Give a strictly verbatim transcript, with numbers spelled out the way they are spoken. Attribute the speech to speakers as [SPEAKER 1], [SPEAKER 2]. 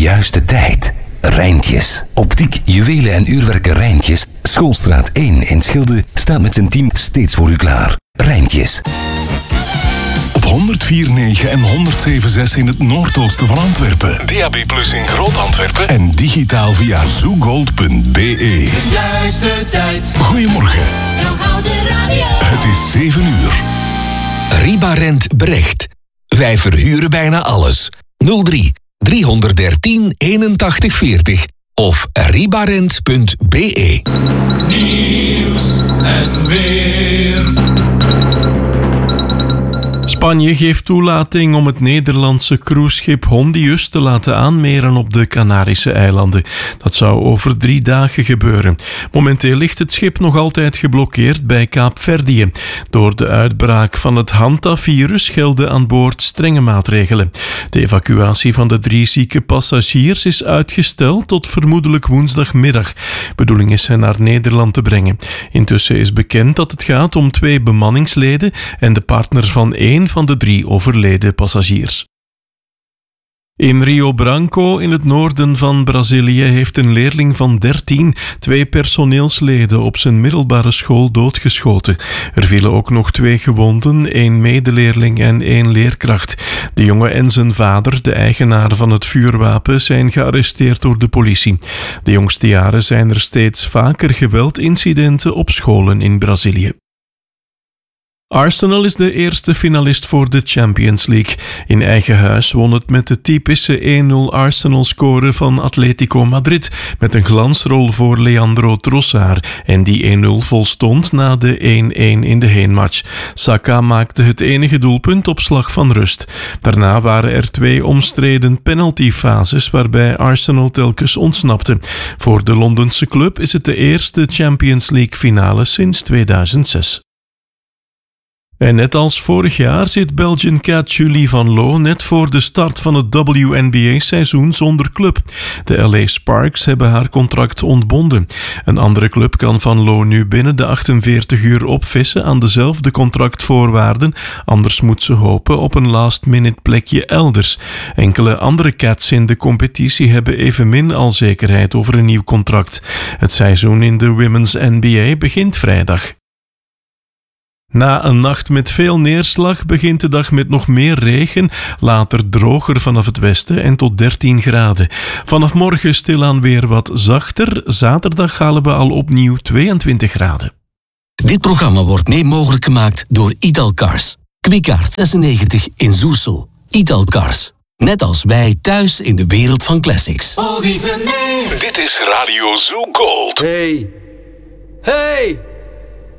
[SPEAKER 1] juiste tijd. Rijntjes. Optiek, juwelen en uurwerken Rijntjes. Schoolstraat één in Schilde staat met zijn team steeds voor u klaar. Rijntjes.
[SPEAKER 2] Op honderdvier komma negen en honderdzeven komma zes in het noordoosten van Antwerpen.
[SPEAKER 3] D A B plus in Groot-Antwerpen.
[SPEAKER 2] En digitaal via zoogold punt b e.
[SPEAKER 4] Juiste tijd.
[SPEAKER 2] Goedemorgen. Het is zeven uur.
[SPEAKER 5] Ribarent Brecht. Wij verhuren bijna alles. nul drie driehonderddertien eenentachtig veertig of ribarent punt b e.
[SPEAKER 4] Nieuws en weer.
[SPEAKER 6] Spanje geeft toelating om het Nederlandse cruiseschip Hondius te laten aanmeren op de Canarische eilanden. Dat zou over drie dagen gebeuren. Momenteel ligt het schip nog altijd geblokkeerd bij Kaapverdië. Door de uitbraak van het Hanta-virus gelden aan boord strenge maatregelen. De evacuatie van de drie zieke passagiers is uitgesteld tot vermoedelijk woensdagmiddag. Bedoeling is hen naar Nederland te brengen. Intussen is bekend dat het gaat om twee bemanningsleden en de partner van één van de drie overleden passagiers. In Rio Branco, in het noorden van Brazilië, heeft een leerling van dertien twee personeelsleden op zijn middelbare school doodgeschoten. Er vielen ook nog twee gewonden, één medeleerling en één leerkracht. De jongen en zijn vader, de eigenaar van het vuurwapen, zijn gearresteerd door de politie. De jongste jaren zijn er steeds vaker geweldincidenten op scholen in Brazilië. Arsenal is de eerste finalist voor de Champions League. In eigen huis won het met de typische één nul Arsenal-score van Atletico Madrid met een glansrol voor Leandro Trossard en die één nul volstond na de één één in de heenmatch. Saka maakte het enige doelpunt op slag van rust. Daarna waren er twee omstreden penaltyfases waarbij Arsenal telkens ontsnapte. Voor de Londense club is het de eerste Champions League finale sinds tweeduizend zes. En net als vorig jaar zit Belgian cat Julie van Loo net voor de start van het W N B A-seizoen zonder club. De L A Sparks hebben haar contract ontbonden. Een andere club kan van Loo nu binnen de achtenveertig uur opvissen aan dezelfde contractvoorwaarden, anders moet ze hopen op een last-minute plekje elders. Enkele andere cats in de competitie hebben evenmin al zekerheid over een nieuw contract. Het seizoen in de Women's N B A begint vrijdag. Na een nacht met veel neerslag begint de dag met nog meer regen, later droger vanaf het westen en tot dertien graden. Vanaf morgen stilaan weer wat zachter, zaterdag halen we al opnieuw tweeëntwintig graden.
[SPEAKER 5] Dit programma wordt mee mogelijk gemaakt door Italcars. Kwikaart zesennegentig in Zoersel. Italcars. Net als wij thuis in de wereld van classics.
[SPEAKER 4] Oh, wie ze mee.
[SPEAKER 3] Dit is Radio Zoo Gold.
[SPEAKER 4] Hey. Hey.